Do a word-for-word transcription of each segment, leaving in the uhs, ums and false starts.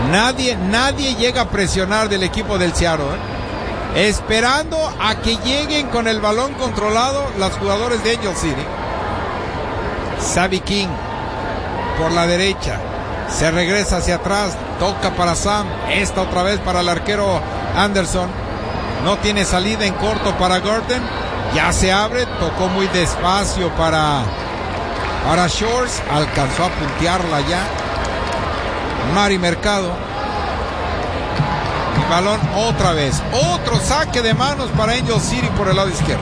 Nadie, nadie llega a presionar del equipo del Seattle, ¿eh? Esperando a que lleguen con el balón controlado los jugadores de Angel City. Xavi King por la derecha, se regresa hacia atrás, toca para Sam, esta otra vez para el arquero Anderson, no tiene salida en corto para Gordon, ya se abre, tocó muy despacio para, para Shores, alcanzó a puntearla ya Mari Mercado. El balón otra vez, otro saque de manos para Angel City por el lado izquierdo.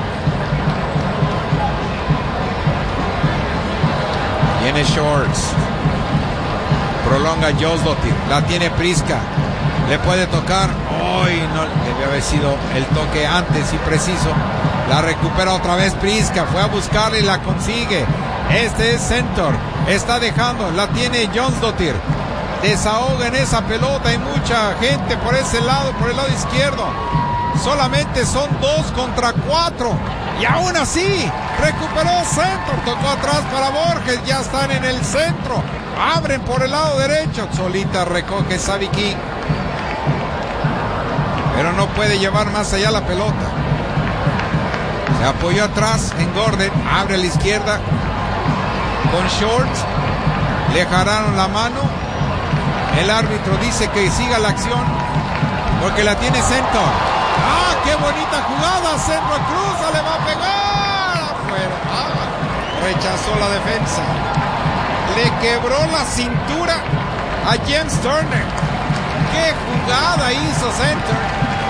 Viene Shorts, prolonga Josdottir, la tiene Priska, le puede tocar, hoy no, debe haber sido el toque antes y preciso, la recupera otra vez Priska, fue a buscarla y la consigue. Este es Centor, está dejando, la tiene Josdottir, desahoga en esa pelota, hay mucha gente por ese lado, por el lado izquierdo, solamente son dos contra cuatro, y aún así recuperó Centor, tocó atrás para Borges, ya están en el centro, abren por el lado derecho, solita recoge Xavi King, pero no puede llevar más allá la pelota, se apoyó atrás en Gordon, abre a la izquierda con Shorts, le jalaron la mano, el árbitro dice que siga la acción porque la tiene Centor. ¡Ah, qué bonita jugada! Centro cruza, le va a pegar afuera. Ah, rechazó la defensa, le quebró la cintura a James Turner. ¡Qué jugada hizo Centor!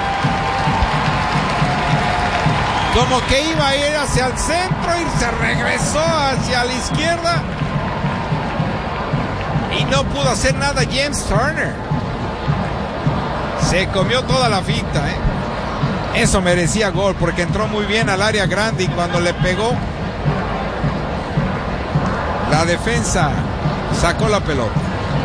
Como que iba a ir hacia el centro y se regresó hacia la izquierda y no pudo hacer nada James Turner. Se comió toda la finta, ¿eh? Eso merecía gol porque entró muy bien al área grande y cuando le pegó la defensa sacó la pelota.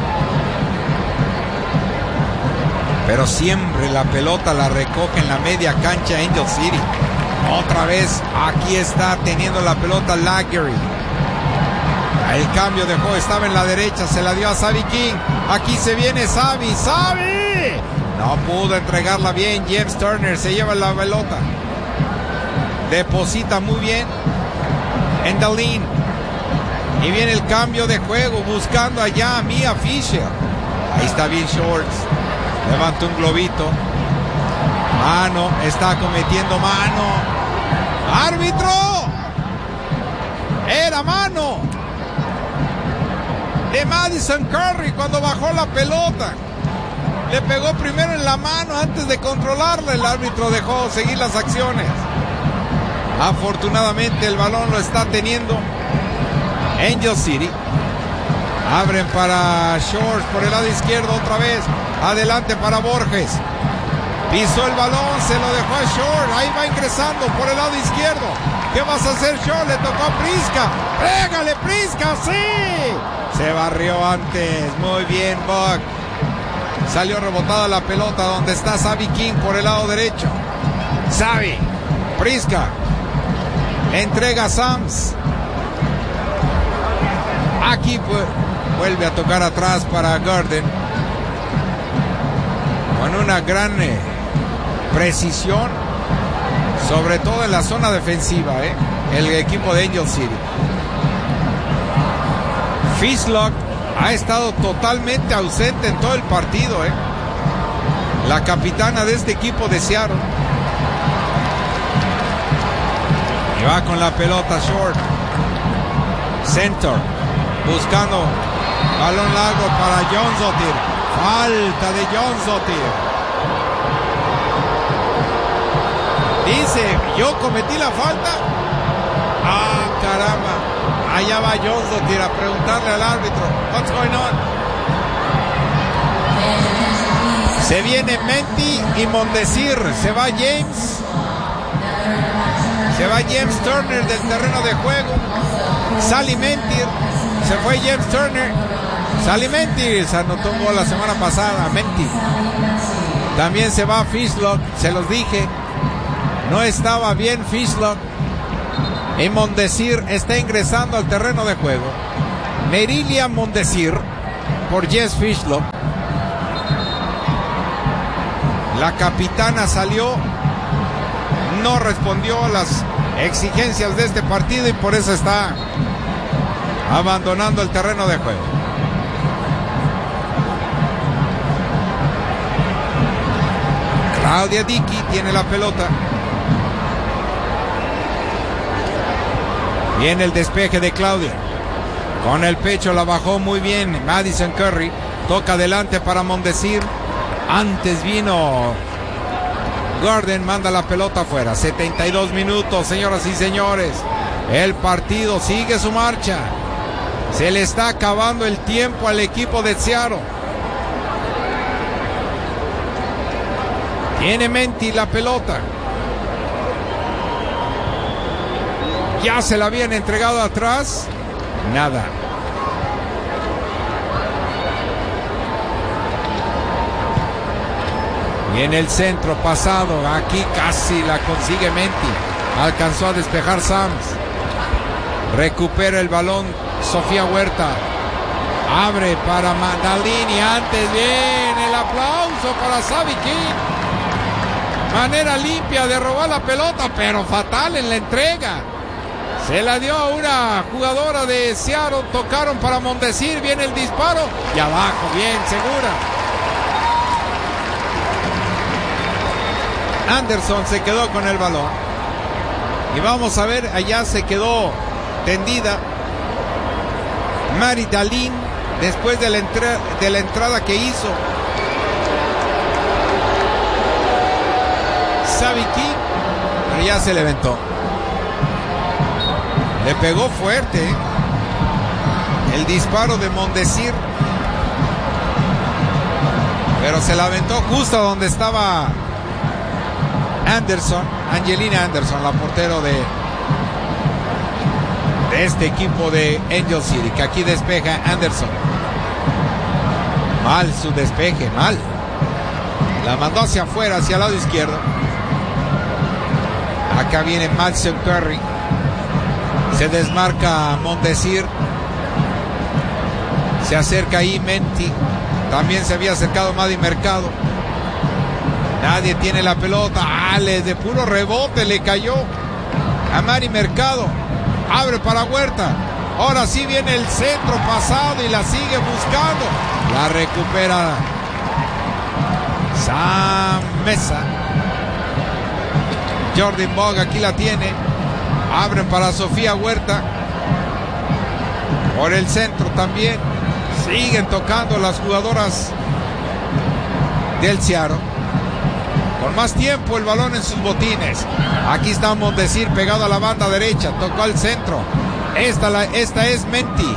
Pero siempre la pelota la recoge en la media cancha Angel City. Otra vez aquí está teniendo la pelota Lagery. El cambio de juego estaba en la derecha, se la dio a Xavi King. Aquí se viene Xavi, Xavi. No pudo entregarla bien. James Turner se lleva la pelota. Deposita muy bien en Dalin. Y viene el cambio de juego buscando allá a Mia Fisher. Ahí está bien Shorts. Levanta un globito. Mano, está cometiendo mano. ¡Árbitro! Era mano de Madison Curry cuando bajó la pelota. Le pegó primero en la mano antes de controlarla. El árbitro dejó seguir las acciones. Afortunadamente el balón lo está teniendo Angel City. Abren para Shores por el lado izquierdo otra vez. Adelante para Borges. Pisó el balón, se lo dejó a Shore. Ahí va ingresando por el lado izquierdo. ¿Qué vas a hacer, Shore? Le tocó a Priska. ¡Pégale, Priska! ¡Sí! Se barrió antes. Muy bien, Buck. Salió rebotada la pelota donde está Xavi King por el lado derecho. Xavi. Priska. Le entrega a Sams. Aquí pues, vuelve a tocar atrás para Gordon. Con una gran eh, precisión. Sobre todo en la zona defensiva, ¿eh? El equipo de Angel City. Fishlock ha estado totalmente ausente en todo el partido, ¿eh? La capitana de este equipo de Seattle. Y va con la pelota short. Center. Buscando balón largo para Josdottir. Falta de Josdottir. Dice, yo cometí la falta. Ah, caramba. Allá va Josdottir a preguntarle al árbitro, what's going on? Se viene Menti y Mondesir. Se va James. Se va James Turner del terreno de juego. Sally Mentir. Se fue James Turner. Sally Mentir. Se anotó un gol la semana pasada. Menti. También se va Fishlock. Se los dije. No estaba bien Fishlock. Y Mondesir está ingresando al terreno de juego. Merilia Mondesir por Jess Fishlock. La capitana salió, no respondió a las exigencias de este partido y por eso está abandonando el terreno de juego. Claudia Dickey tiene la pelota. Viene el despeje de Claudia. Con el pecho la bajó muy bien Madison Curry. Toca adelante para Mondesir. Antes vino Gordon, manda la pelota afuera. setenta y dos minutos, señoras y señores. El partido sigue su marcha. Se le está acabando el tiempo al equipo de Seattle. Tiene Menti la pelota. Ya se la habían entregado atrás. Nada. Viene el centro pasado. Aquí casi la consigue Menti. Alcanzó a despejar Sams. Recupera el balón Sofía Huerta. Abre para Mandalini. Antes viene el aplauso para Savi King. Manera limpia de robar la pelota, pero fatal en la entrega. Se la dio a una jugadora de Seattle. Tocaron para Mondesir. Viene el disparo. Y abajo, bien, segura. Anderson se quedó con el balón. Y vamos a ver, allá se quedó tendida Mari Dalin después de la, entra- de la entrada que hizo Savi King, pero ya se levantó. Le pegó fuerte el disparo de Mondesir, pero se la aventó justo donde estaba Anderson, Angelina Anderson, la portero de, de este equipo de Angel City, que aquí despeja Anderson. Mal su despeje, mal. La mandó hacia afuera, hacia el lado izquierdo. Acá viene Madison Curry. Se desmarca Mondesir. Se acerca ahí Menti. También se había acercado Maddie Mercado. Nadie tiene la pelota. Ah, de puro rebote le cayó a Mari Mercado. Abre para Huerta. Ahora sí viene el centro pasado y la sigue buscando. La recupera Sam Mesa. Jordan Bog aquí la tiene. Abren para Sofía Huerta. Por el centro también. Siguen tocando las jugadoras del Seattle. Por más tiempo el balón en sus botines. Aquí está Mondesir pegado a la banda derecha. Tocó al centro. Esta, la, esta es Menti.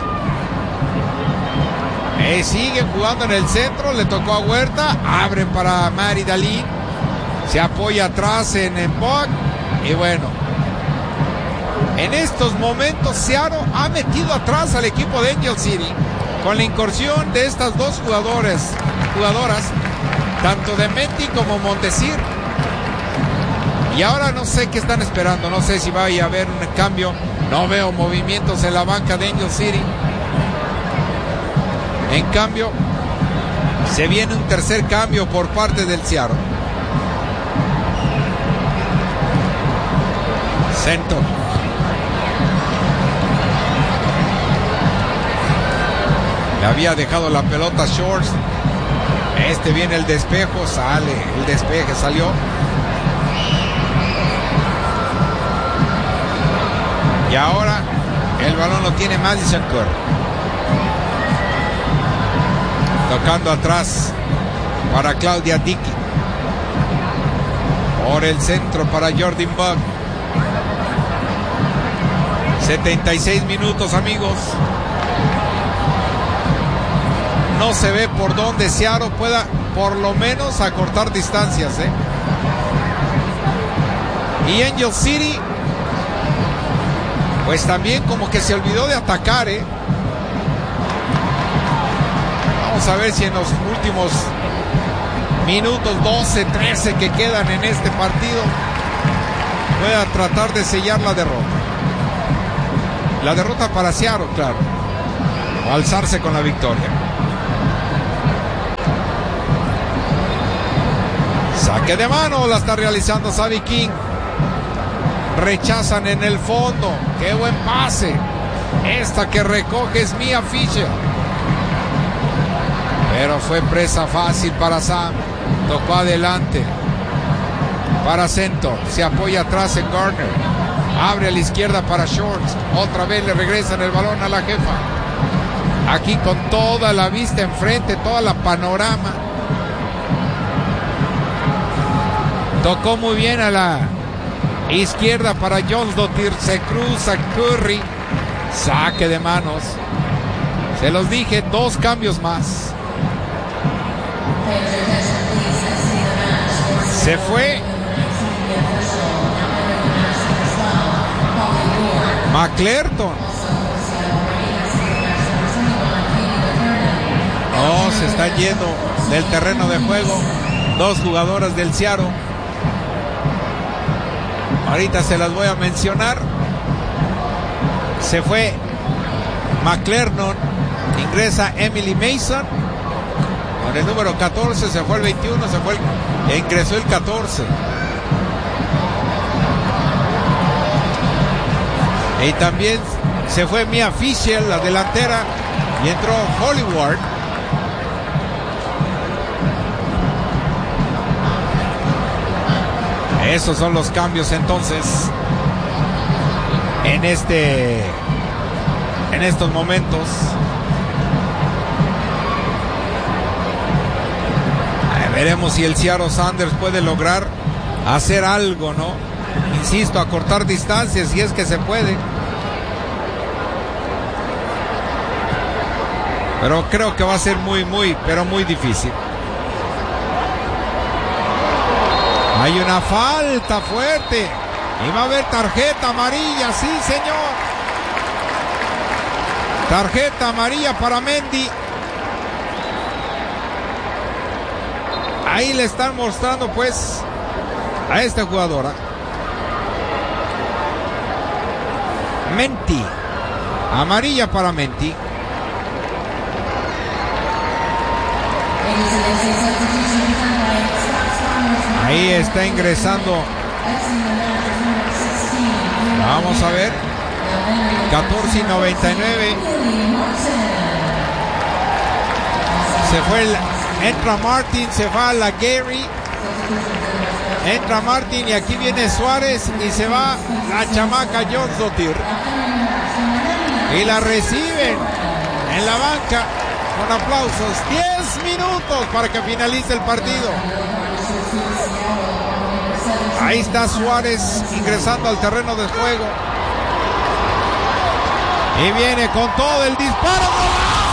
Eh, siguen jugando en el centro. Le tocó a Huerta. Abren para Mari Dalin. Se apoya atrás en el Bog. Y bueno, en estos momentos Seattle ha metido atrás al equipo de Angel City con la incursión de estas dos jugadores, jugadoras, tanto de Menti como Mondesir. Y ahora no sé qué están esperando. No sé si va a haber un cambio. No veo movimientos en la banca de Angel City. En cambio, se viene un tercer cambio por parte del Seattle. Centro. Le había dejado la pelota Shorts. Este viene el despejo. Sale. El despeje salió. Y ahora el balón lo tiene Madison Curry. Tocando atrás para Claudia Dickey. Por el centro para Jordan Bug. setenta y seis minutos, amigos. No se ve por dónde Seattle pueda por lo menos acortar distancias, ¿eh? Y Angel City pues también como que se olvidó de atacar, ¿eh? Vamos a ver si en los últimos minutos doce, trece que quedan en este partido pueda tratar de sellar la derrota. La derrota para Seattle, claro. O alzarse con la victoria. Saque de mano la está realizando Xavi King. Rechazan en el fondo. Qué buen pase. Esta que recoge es Mia Fisher. Pero fue presa fácil para Sam. Tocó adelante. Para Cento. Se apoya atrás en Gardner. Abre a la izquierda para Shorts. Otra vez le regresan el balón a la jefa. Aquí con toda la vista enfrente, toda la panorama. Tocó muy bien a la izquierda para Jónsdóttir. Se cruza Curry. Saque de manos. Se los dije, dos cambios más. Se fue McClelton. Oh, se está yendo del terreno de juego dos jugadoras del Seattle. Ahorita se las voy a mencionar. Se fue McClelton, ingresa Emily Mason con el número catorce, se fue el veintiuno, se fue el, e ingresó el catorce. Y también se fue Mia Fisher, la delantera, y entró Hollywood. Esos son los cambios entonces en este en estos momentos. Veremos si el Seattle Sounders puede lograr hacer algo, ¿no? Insisto, acortar distancias si es que se puede. Pero creo que va a ser muy, muy, pero muy difícil. Hay una falta fuerte. Y va a haber tarjeta amarilla, sí, señor. Tarjeta amarilla para Mendy. Ahí le están mostrando pues a esta jugadora. Menti. Amarilla para Menti. Ahí está ingresando. Vamos a ver. catorce y noventa y nueve. Se fue el... Entra Martin, se va a la Gary. Entra Martin y aquí viene Suárez y se va la chamaca Jónsdóttir. Y la reciben en la banca con aplausos. diez minutos para que finalice el partido. Ahí está Suárez ingresando al terreno de juego. Y viene con todo el disparo.